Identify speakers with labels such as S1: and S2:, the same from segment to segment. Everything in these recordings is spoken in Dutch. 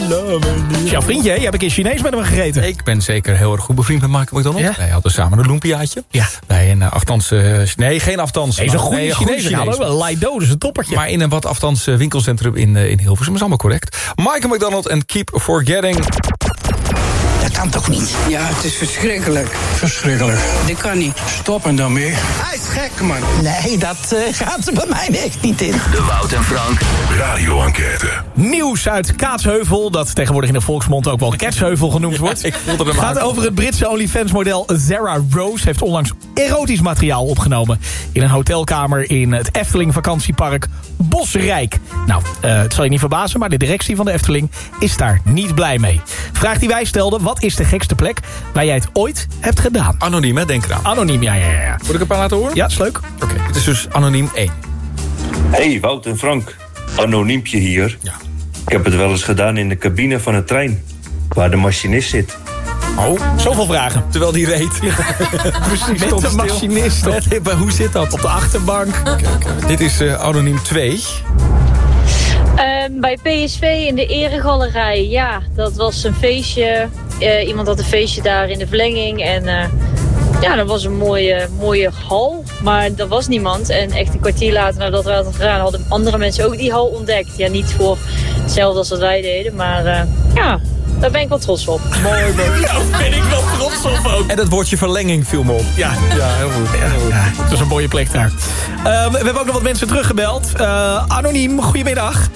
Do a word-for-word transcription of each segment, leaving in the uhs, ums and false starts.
S1: Jouw vriendje, je hebt een keer Chinees met hem gegeten.
S2: Ik ben zeker heel erg goed bevriend met Michael McDonald. Ja? Wij hadden samen een lumpiaatje.
S1: Ja.
S2: Bij een uh, aftans... Uh, nee, geen aftans.
S1: Nee, is een goede
S2: nee,
S1: Chinees.
S2: Chinees.
S1: Een Laido, dus een toppertje.
S2: Maar in een wat aftans uh, winkelcentrum in, uh, in Hilversum is allemaal correct. Michael McDonald en Keep Forgetting.
S3: Dat kan toch niet?
S4: Ja, het is verschrikkelijk.
S3: Verschrikkelijk.
S4: Dit kan niet.
S3: Stoppen daarmee.
S4: Hij is gek, man.
S3: Nee, dat uh, gaat er bij mij echt niet in.
S5: De Wout en Frank Radio-enquête.
S1: Nieuws uit Kaatsheuvel, dat tegenwoordig in de volksmond ook wel Ketsheuvel genoemd wordt.
S2: Ik voelde hem
S1: gaat over het Britse OnlyFans-model Zara Rose. Heeft onlangs erotisch materiaal opgenomen in een hotelkamer in het Efteling vakantiepark Bosrijk. Nou, uh, het zal je niet verbazen, maar de directie van de Efteling is daar niet blij mee. Vraag die wij stelden, wat is de gekste plek waar jij het ooit hebt gedaan?
S2: Anoniem, hè? Denk eraan.
S1: Anoniem, ja, ja, ja.
S2: Moet ik een paar laten horen?
S1: Ja, is leuk.
S2: Oké, okay, het is dus anoniem één.
S6: Hey, Wout en Frank. Anoniempje hier.
S2: Ja.
S6: Ik heb het wel eens gedaan in de cabine van een trein, waar de machinist zit.
S2: Oh,
S1: zoveel vragen.
S2: Terwijl die reed.
S1: Precies,
S2: met
S1: de machinist.
S2: Met, hoe zit dat?
S1: Op de achterbank.
S2: Kijk, uh, dit is uh, anoniem twee.
S7: Um, bij P S V in de eregalerij, ja, dat was een feestje. Uh, iemand had een feestje daar in de verlenging en uh, ja, dat was een mooie, mooie hal. Maar er was niemand en echt een kwartier later nadat we hadden gedaan, hadden andere mensen ook die hal ontdekt. Ja, niet voor hetzelfde als wat wij deden, maar uh, ja, daar ben ik wel trots op.
S1: Mooi, mooi. Ja, daar ben ik wel trots op ook.
S2: En dat woordje verlenging viel me op.
S1: Ja, ja, heel goed. Ja, heel goed. Ja, het is een mooie plek daar. Uh, we hebben ook nog wat mensen teruggebeld. Uh, anoniem, goedemiddag.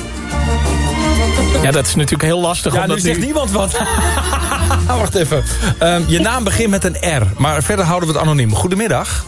S1: Ja, dat is natuurlijk heel lastig.
S2: Ja,
S1: omdat
S2: nu zegt
S1: nu...
S2: niemand wat. Wacht even. Um, je naam begint met een R, maar verder houden we het anoniem. Goedemiddag.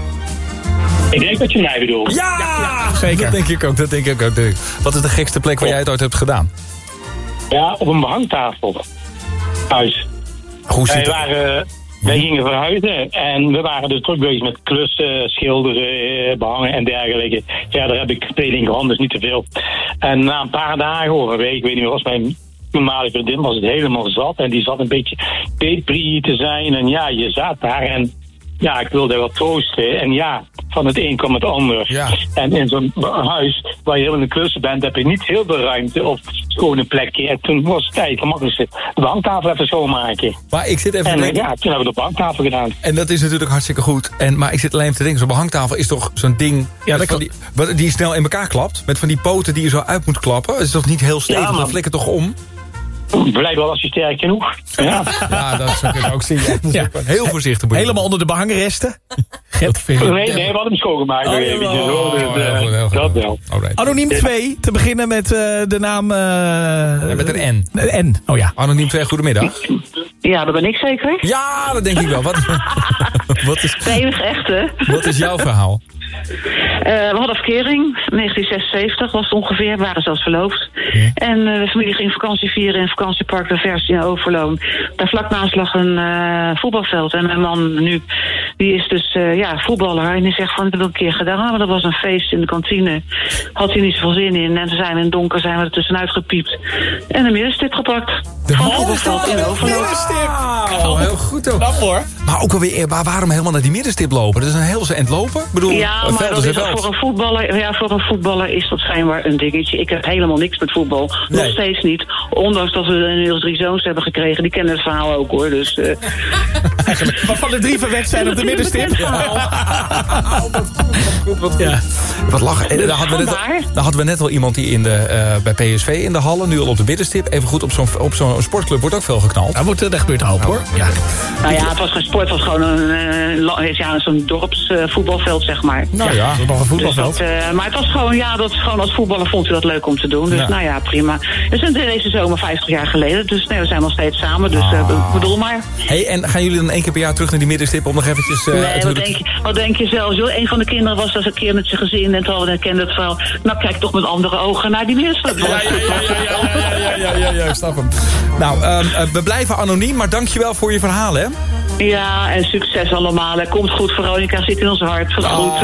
S8: Ik denk dat je mij bedoelt.
S2: Ja,
S1: ja, ja, zeker.
S2: Dat denk ik ook. Dat denk ik ook. Wat is de gekste plek waar jij het ooit hebt gedaan?
S8: Ja, op een behangtafel. Thuis.
S2: Hoe zit
S8: wij, waren, wij gingen verhuizen en we waren dus druk bezig met klussen, schilderen, behangen en dergelijke. Verder heb ik twee linkerhand, dus niet te veel. En na een paar dagen, of een week, ik weet niet meer, was mijn toenmalige vriendin was het helemaal zat. En die zat een beetje depri te zijn. En ja, je zat daar en ja, ik wilde wat troosten. En ja, van het een kwam het ander.
S2: Ja.
S8: En in zo'n huis waar je heel in de klussen bent, heb je niet heel veel ruimte of schone plekje. En toen was het tijd gemakkelijkste de banktafel even schoonmaken.
S2: Maar ik zit even
S8: en
S2: te denken...
S8: ja, toen hebben we de banktafel gedaan.
S2: En dat is natuurlijk hartstikke goed. En, maar ik zit alleen even te denken, zo'n behangtafel is toch zo'n ding...
S1: Ja, dat
S2: van die, wat- die snel in elkaar klapt. Met van die poten die je zo uit moet klappen. Dat is toch niet heel stevig,
S8: Ja, man.
S2: dat flikkert toch om?
S8: Blijkbaar was je sterk genoeg. Ja.
S2: Ja, dat zou ik ook zien. Ja, dat is
S1: Ja.
S2: ook wel heel voorzichtig. moet je
S1: Helemaal onder de behangresten. Get veel.
S8: Nee, nee, we hadden hem schoongemaakt.
S1: Oh,
S8: nog eventjes,
S1: jawel.
S8: hoor. Dus,
S2: Oh,
S8: eh,
S2: heel goed, heel goed.
S8: dat wel.
S2: Alright.
S1: Anoniem twee, te beginnen met uh, de naam... Uh,
S2: Ja, met een N.
S1: Een N, oh ja.
S2: Anoniem twee, goedemiddag.
S9: Ja, dat ben ik zeker.
S2: Ja, dat denk ik wel. Wat, wat, is,
S9: De enige echte.
S2: wat is jouw verhaal?
S9: Uh, we hadden verkering, negentien zesenzeventig was het ongeveer, we waren zelfs verloofd.
S2: Ja.
S9: En uh, de familie ging vakantie vieren in vakantiepark De Vers in Overloon. Daar vlak naast lag een uh, voetbalveld. En mijn man nu, die is dus uh, ja, voetballer. En die zegt van, ik heb het een keer gedaan, maar dat was een feest in de kantine. Had hij niet zoveel zin in. En toen zijn we in het donker zijn we er tussenuit gepiept. En een middenstip gepakt.
S2: De
S9: van het voetbalveld in Overloon.
S2: Oh, heel goed ook.
S1: Knap hoor.
S2: Maar ook alweer, maar waarom helemaal naar die middenstip lopen? Dat is een heel eind lopen. Ik bedoel,
S9: Ja,
S2: een
S9: maar
S2: veld
S9: dat
S2: is
S9: is
S2: een
S9: ook
S2: veld.
S9: voor een voetballer. Ja, voor een voetballer is dat schijnbaar een dingetje. Ik heb helemaal niks met voetbal.
S2: Nee.
S9: Nog steeds niet. Ondanks dat we inmiddels drie zoons hebben gekregen. Die kennen het verhaal ook hoor. Dus, uh...
S1: Maar van de drie verwekt zijn op de middenstip.
S2: Ja. Wat lachen. En daar hadden, we net,
S9: Vandaar.
S2: daar hadden we net al iemand die in de, uh, bij P S V in de hallen, nu al op de middenstip. Even goed, op zo'n op zo'n sportclub wordt ook veel geknald.
S1: Daar wordt er gebeurt een hoop hoor. Ja.
S9: Nou ja, het was geen sport. Het was gewoon een, uh, la- ja, zo'n dorpsvoetbalveld, uh, zeg maar.
S2: Nou ja,
S1: Dat is nog een voetbalveld.
S9: Dus dat, uh, maar het was gewoon, ja, dat is gewoon als voetballer vond hij dat leuk om te doen. Dus
S2: Ja.
S9: nou ja, prima. We zijn deze zomer vijftig jaar geleden. Dus nee, we zijn nog steeds samen. Dus uh,
S2: Ah.
S9: bedoel maar.
S2: Hey, en gaan jullie dan één keer per jaar terug naar die middenstip om nog eventjes... Uh,
S9: Nee,
S2: het-
S9: wat denk, je, wat denk je zelf? Joh? Een van de kinderen was dat een keer met zijn gezin en toen herkende het verhaal. Nou, kijk toch met andere ogen naar die middenstip.
S2: Ja, ja, ja, ja, ja, ja, ja, ja, ja, ik snap hem. Nou, um, uh, we blijven anoniem, maar dankjewel voor je verhaal, hè?
S9: Ja, en succes allemaal. Komt goed, Veronica zit in ons hart. Groet.